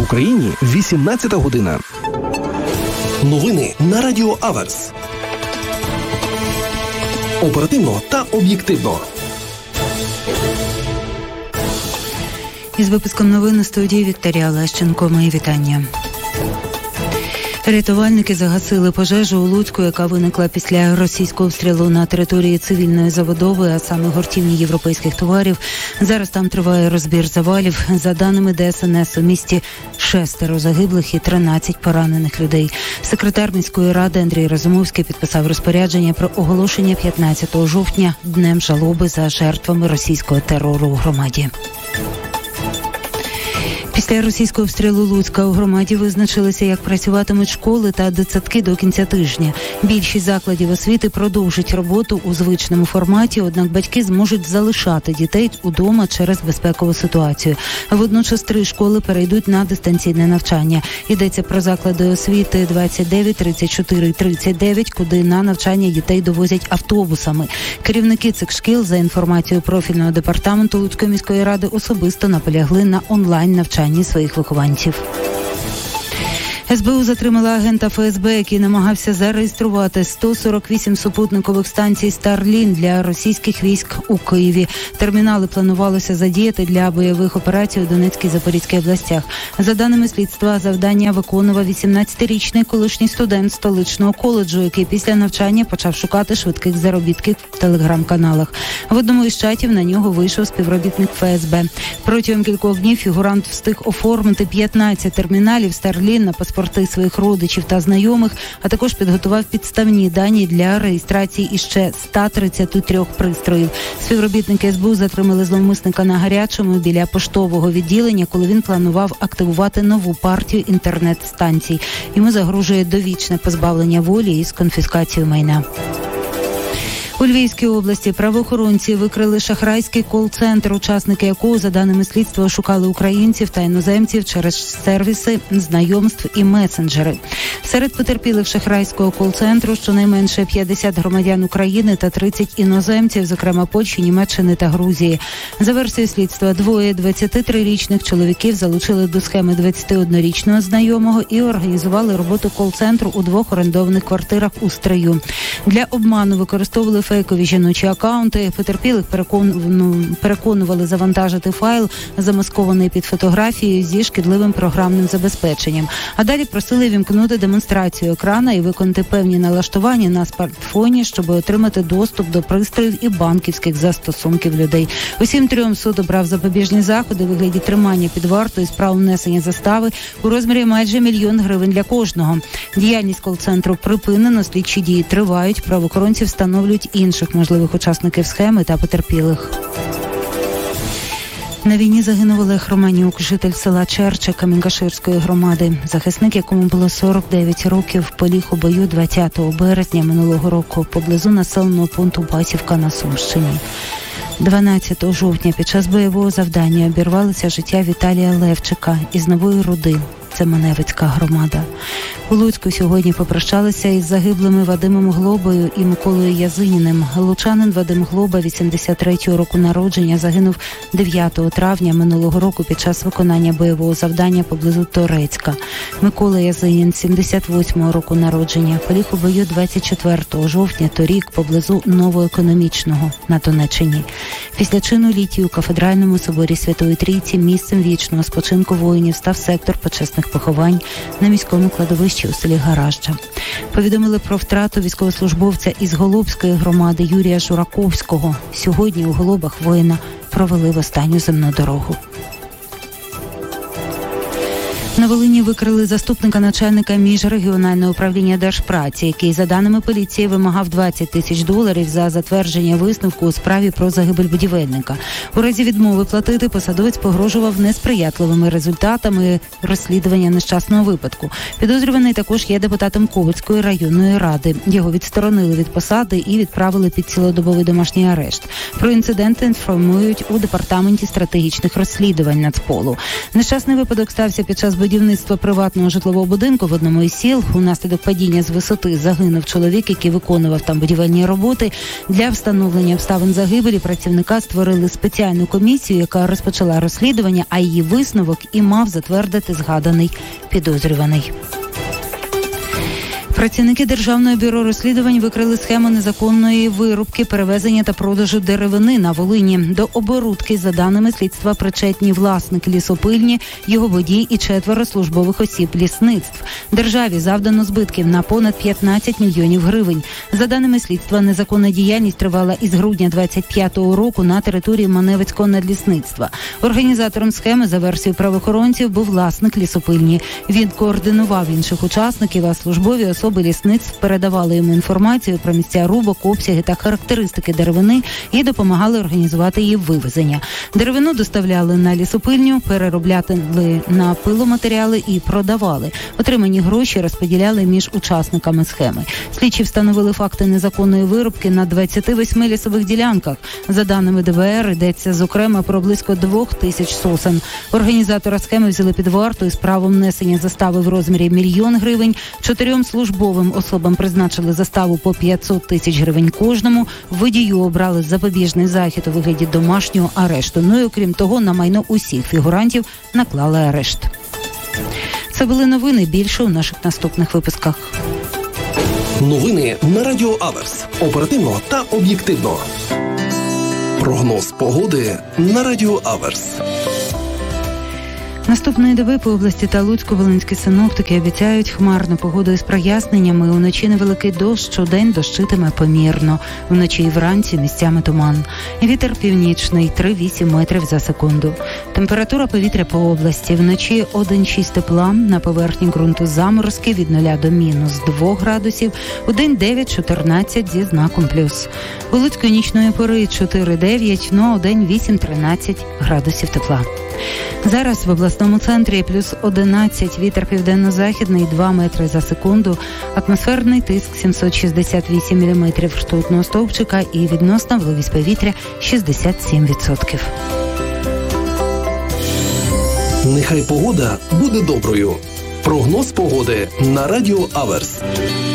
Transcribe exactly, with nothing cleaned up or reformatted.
Україні вісімнадцята година. Новини на Радіо Аверс. Оперативно та об'єктивно. Із випуском новин у студії Вікторія Лещенко. Мої вітання. Рятувальники загасили пожежу у Луцьку, яка виникла після російського обстрілу на території цивільної забудови, а саме гуртівні європейських товарів. Зараз там триває розбір завалів. За даними Де Ес Ен Ес, у місті шестеро загиблих і тринадцять поранених людей. Секретар міської ради Андрій Разумовський підписав розпорядження про оголошення п'ятнадцятого жовтня Днем жалоби за жертвами російського терору у громаді. Після російського обстрілу Луцька у громаді визначилися, як працюватимуть школи та дитсадки до кінця тижня. Більшість закладів освіти продовжать роботу у звичному форматі, однак батьки зможуть залишати дітей удома через безпекову ситуацію. Водночас три школи перейдуть на дистанційне навчання. Йдеться про заклади освіти двадцять дев'ять, тридцять чотири і тридцять дев'ять, куди на навчання дітей довозять автобусами. Керівники цих шкіл, за інформацією профільного департаменту Луцької міської ради, особисто наполягли на онлайн-навчанні своїх вихованців. Ес Бе У затримала агента Еф Ес Бе, який намагався зареєструвати сто сорок вісім супутникових станцій Starlink для російських військ у Києві. Термінали планувалося задіяти для бойових операцій у Донецькій і Запорізькій областях. За даними слідства, завдання виконував вісімнадцятирічний колишній студент столичного коледжу, який після навчання почав шукати швидких заробітків в телеграм-каналах. В одному із чатів на нього вийшов співробітник Еф Ес Бе. Протягом кількох днів фігурант встиг оформити п'ятнадцять терміналів Starlink на паспорти своїх родичів та знайомих, а також підготував підставні дані для реєстрації іще ста тридцяти трьох пристроїв. Співробітники Ес Бе У затримали зловмисника на гарячому біля поштового відділення, коли він планував активувати нову партію інтернет-станцій. Йому загрожує довічне позбавлення волі із конфіскацією майна. У Львівській області правоохоронці викрили шахрайський кол-центр, учасники якого, за даними слідства, шукали українців та іноземців через сервіси знайомств і месенджери. Серед потерпілих шахрайського кол-центру щонайменше п'ятдесят громадян України та тридцять іноземців, зокрема Польщі, Німеччини та Грузії. За версією слідства, двоє двадцятитрирічних чоловіків залучили до схеми двадцятиоднорічного знайомого і організували роботу кол-центру у двох орендованих квартирах у Стрию. Для обману використовували фейкові жіночі акаунти. Потерпілих переконували завантажити файл, замаскований під фотографією зі шкідливим програмним забезпеченням. А далі просили вімкнути демонстрацію екрана і виконати певні налаштування на смартфоні, щоб отримати доступ до пристроїв і банківських застосунків людей. Усім трьом суд обрав запобіжні заходи у вигляді тримання під вартою з правом внесення застави у розмірі майже мільйон гривень для кожного. Діяльність кол-центру припинено, слідчі дії тривають, правоохоронці встановлюють інших можливих учасників схеми та потерпілих. На війні загинув Олег Романюк, житель села Черча Камінь-Каширської громади. Захисник, якому було сорок дев'ять років, поліг у бою двадцятого березня минулого року поблизу населеного пункту Басівка на Сумщині. дванадцятого жовтня під час бойового завдання обірвалося життя Віталія Левчика із Нової Руди. Це Маневицька громада. У Луцьку сьогодні попрощалися із загиблими Вадимом Глобою і Миколою Язиніним. Лучанин Вадим Глоба, вісімдесят третього року народження, загинув дев'ятого травня минулого року під час виконання бойового завдання поблизу Торецька. Микола Язинін, сімдесят восьмого року народження, поліг у бою двадцять четвертого жовтня торік поблизу Новоекономічного на Донеччині. Після чину літії у Кафедральному соборі Святої Трійці місцем вічного спочинку воїнів став сектор почесних поховань на міському кладовищі у селі Гаражджа. Повідомили про втрату військовослужбовця із Голубської громади Юрія Жураковського. Сьогодні у Голубах воїна провели в останню земну дорогу. На Волині викрили заступника начальника міжрегіонального управління Держпраці, який, за даними поліції, вимагав двадцять тисяч доларів за затвердження висновку у справі про загибель будівельника. У разі відмови платити посадовець погрожував несприятливими результатами розслідування нещасного випадку. Підозрюваний також є депутатом Ковальської районної ради. Його відсторонили від посади і відправили під цілодобовий домашній арешт. Про інцидент інформують у департаменті стратегічних розслідувань Нацполу. Нещасний випадок стався під час будівництва будівництва приватного житлового будинку в одному із сіл. Унаслідок падіння з висоти загинув чоловік, який виконував там будівельні роботи. Для встановлення обставин загибелі працівника створили спеціальну комісію, яка розпочала розслідування, а її висновок і мав затвердити згаданий підозрюваний. Працівники Державного бюро розслідувань викрили схему незаконної вирубки, перевезення та продажу деревини на Волині. До оборудки, за даними слідства, причетні власник лісопильні, його водій і четверо службових осіб лісництв. Державі завдано збитків на понад п'ятнадцять мільйонів гривень. За даними слідства, незаконна діяльність тривала із грудня двадцять п'ятого року на території Маневицького надлісництва. Організатором схеми, за версією правоохоронців, був власник лісопильні. Він координував інших учасників, а службові особи лісництв передавали йому інформацію про місця рубок, обсяги та характеристики деревини і допомагали організувати її вивезення. Деревину доставляли на лісопильню, переробляли на пиломатеріали і продавали. Отримані гроші розподіляли між учасниками схеми. Слідчі встановили факти незаконної вирубки на двадцяти восьми лісових ділянках. За даними Д В Р, йдеться зокрема про близько двох тисяч сосен. Організатора схеми взяли під варту із правом внесення застави в розмірі мільйон гривень. Чотирьом службовим особам призначили заставу по п'ятсот тисяч гривень кожному. Водію обрали запобіжний захід у вигляді домашнього арешту. Ну і окрім того, на майно усіх фігурантів наклали арешт. Це були новини. Більше у наших наступних випусках. Новини на Радіо Аверс. Оперативно та об'єктивно. Прогноз погоди на Радіо Аверс. Наступної доби по області та Луцьку волинські синоптики обіцяють хмарну погоду із проясненнями. Уночі невеликий дощ, удень дощитиме помірно. Вночі і вранці місцями туман. Вітер північний три-вісім метрів за секунду. Температура повітря по області. Вночі один-шість тепла, на поверхні ґрунту заморозки від нуля до мінус двох градусів. Удень дев'ять-чотирнадцять зі знаком плюс. У Луцьку нічної пори чотири-дев'ять, ну а удень вісім-тринадцять градусів тепла. Зараз в обласному центрі плюс одинадцять, вітер південно-західний два метри за секунду, атмосферний тиск сімсот шістдесят вісім міліметрів ртутного стовпчика і відносна вологість повітря шістдесят сім відсотків. Нехай погода буде доброю. Прогноз погоди на Радіо Аверс.